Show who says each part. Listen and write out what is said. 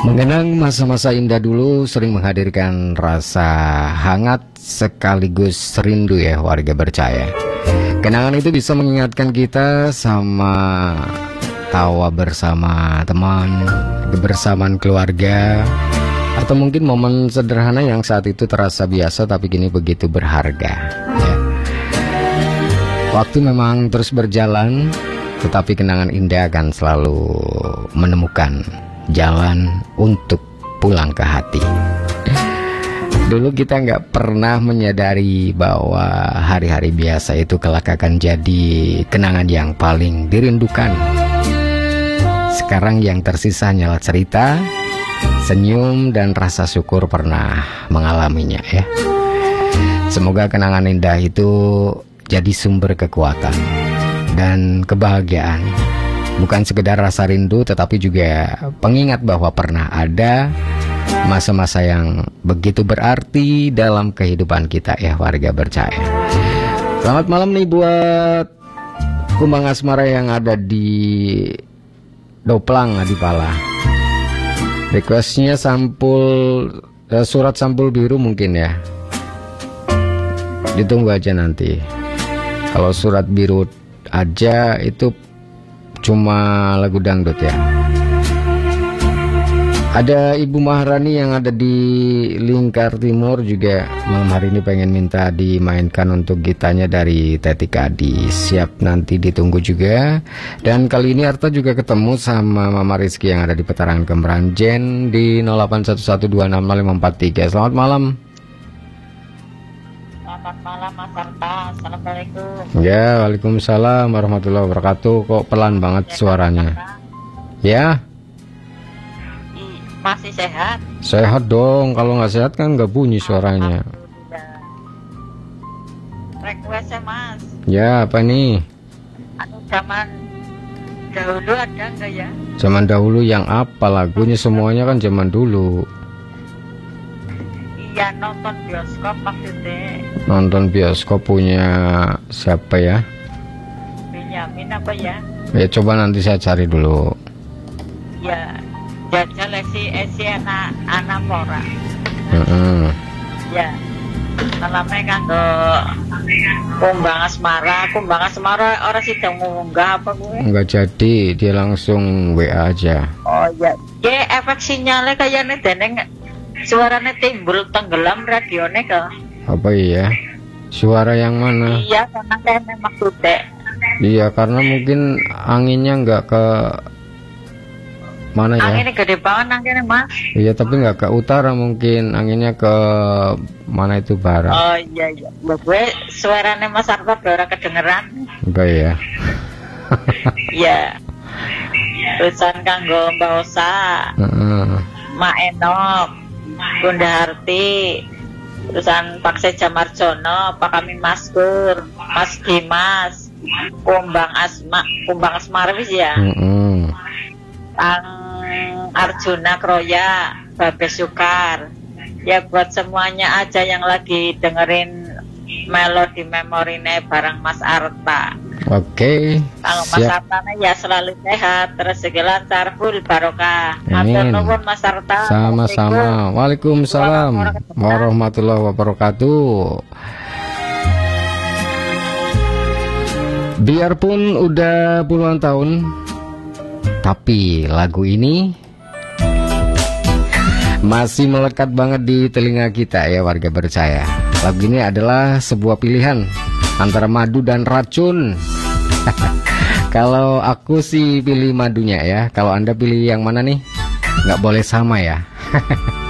Speaker 1: Mengenang masa-masa indah dulu sering menghadirkan rasa hangat sekaligus rindu ya warga percaya. Kenangan itu bisa mengingatkan kita sama tawa bersama teman, kebersamaan keluarga, atau mungkin momen sederhana yang saat itu terasa biasa tapi kini begitu berharga ya. Waktu memang terus berjalan, tetapi kenangan indah akan selalu menemukan jalan untuk pulang ke hati. Dulu kita nggak pernah menyadari bahwa hari-hari biasa itu kelak akan jadi kenangan yang paling dirindukan. Sekarang yang tersisa hanyalah cerita, senyum, dan rasa syukur pernah mengalaminya ya. Semoga kenangan indah itu jadi sumber kekuatan dan kebahagiaan. Bukan sekedar rasa rindu, tetapi juga pengingat bahwa pernah ada masa-masa yang begitu berarti dalam kehidupan kita ya warga percaya. Selamat malam nih buat Kumbang Asmara yang ada di Doplang, Adipala. Requestnya sampul surat sampul biru mungkin ya. Ditunggu aja nanti. Kalau surat biru aja itu cuma lagu dangdut ya. Ada Ibu Maharani yang ada di Lingkar Timur juga malam hari ini pengen minta dimainkan untuk gitanya dari Tetika Adi. Siap, nanti ditunggu juga. Dan kali ini Arta juga ketemu sama Mama Rizky yang ada di Petarangan Kemeranjen di 0811260543. Selamat malam.
Speaker 2: Selamat malam Mas Arta. Assalamualaikum.
Speaker 1: Ya, waalaikumsalam warahmatullahi wabarakatuh. Kok pelan banget suaranya? Ya.
Speaker 2: Masih sehat?
Speaker 1: Sehat dong. Kalau nggak sehat kan nggak bunyi suaranya.
Speaker 2: Requestnya Mas.
Speaker 1: Ya, apa nih?
Speaker 2: Zaman dahulu ada nggak ya?
Speaker 1: Zaman dahulu yang apa lagunya? Semuanya kan zaman dulu.
Speaker 2: Iya, nonton bioskop maksudnya.
Speaker 1: Nonton bioskop punya siapa ya?
Speaker 2: Benyamin apa ya?
Speaker 1: Ya coba nanti saya cari dulu.
Speaker 2: Ya, jajal esi anak pora. Ya, namanya kanggo Kumbang Asmara orang sidang munggah apa gue?
Speaker 1: Enggak jadi, dia langsung WA aja.
Speaker 2: Oh iya, ya efek sinyalnya kayaknya deneng suaranya timbul tenggelam radionya ke.
Speaker 1: Apa iya? Suara yang mana?
Speaker 2: Iya, karena saya maksudnya.
Speaker 1: Iya, karena mungkin anginnya nggak ke mana ya?
Speaker 2: Anginnya gede banget anginnya Mas.
Speaker 1: Iya, tapi nggak ke utara mungkin, anginnya ke mana itu barat.
Speaker 2: Oh iya iya. Gue suaranya Mas Arta baru kedengeran.
Speaker 1: Enggak ya?
Speaker 2: Iya. Terusan kanggo Mbak Osa, Mak Enok, Bunda Harti, terusan Pak Seja Marjono, Pak Kami Maskur, Mas Dimas, Kumbang Asmara wis ya. Ang Arjuna Kroya, Babe Sukar. Ya buat semuanya aja yang lagi dengerin melodi memorine bareng Mas Arta.
Speaker 1: Oke.
Speaker 2: Kalau Mas Arta ya selalu sehat, rezeki lancar, full barokah. Matur nuwun Mas Arta.
Speaker 1: Sama-sama. Waalaikumsalam warahmatullahi wabarakatuh. Biarpun udah puluhan tahun, tapi lagu ini masih melekat banget di telinga kita ya warga percaya. Lagu ini adalah sebuah pilihan antara madu dan racun. Kalau aku sih pilih madunya ya. Kalau Anda pilih yang mana nih? Nggak boleh sama ya.